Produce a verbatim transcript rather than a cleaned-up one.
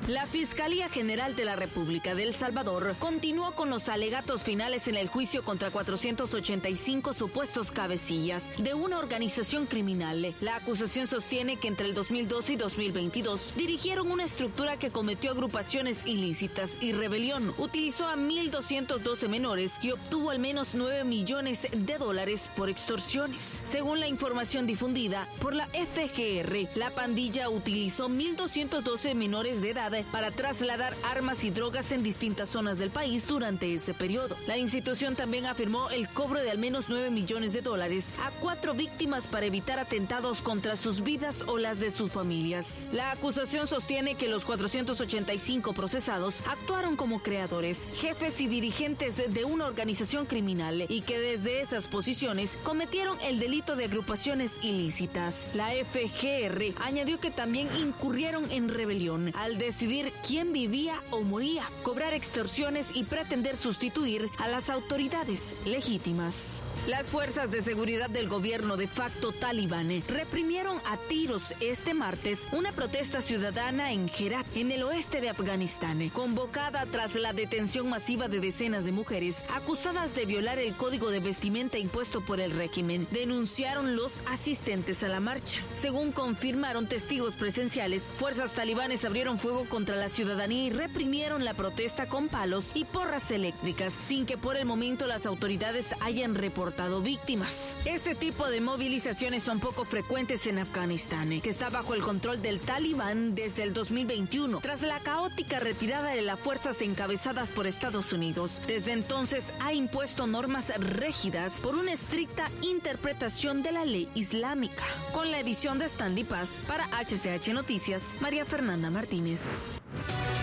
La Fiscalía General de la República de El Salvador continuó con los alegatos finales en el juicio contra cuatrocientos ochenta y cinco supuestos cabecillas de una organización criminal. La acusación sostiene que entre el dos mil doce y dos mil veintidós dirigieron una estructura que cometió agrupaciones ilícitas y rebelión, utilizó a mil doscientos doce menores y obtuvo al menos nueve millones de dólares por extorsiones. Según la información difundida por la F G R, la pandilla utilizó mil doscientos doce menores de edad para trasladar armas y drogas en distintas zonas del país durante ese periodo. La institución también afirmó el cobro de al menos nueve millones de dólares a cuatro víctimas para evitar atentados contra sus vidas o las de sus familias. La acusación sostiene que los cuatrocientos ochenta y cinco procesados actuaron como creadores, jefes y dirigentes de una organización criminal y que desde esas posiciones cometieron el delito de agrupaciones ilícitas. La F G R añadió que también incurrieron en rebelión al decidir quién vivía o moría, cobrar extorsiones y pretender sustituir a las autoridades legítimas. Las fuerzas de seguridad del gobierno de facto talibán reprimieron a tiros este martes una protesta ciudadana en Herat, en el oeste de Afganistán, convocada tras la detención masiva de decenas de mujeres acusadas de violar el código de vestimenta impuesto por el régimen, denunciaron los asistentes a la marcha. Según confirmaron testigos presenciales, fuerzas talibanes abrieron fuego contra la ciudadanía y reprimieron la protesta con palos y porras eléctricas, sin que por el momento las autoridades hayan reportado víctimas. Este tipo de movilizaciones son poco frecuentes en Afganistán, que está bajo el control del Talibán desde el dos mil veintiuno, tras la caótica retirada de las fuerzas encabezadas por Estados Unidos. Desde entonces ha impuesto normas rígidas por una estricta interpretación de la ley islámica. Con la edición de Stanley Paz para H C H Noticias, María Fernanda Martínez.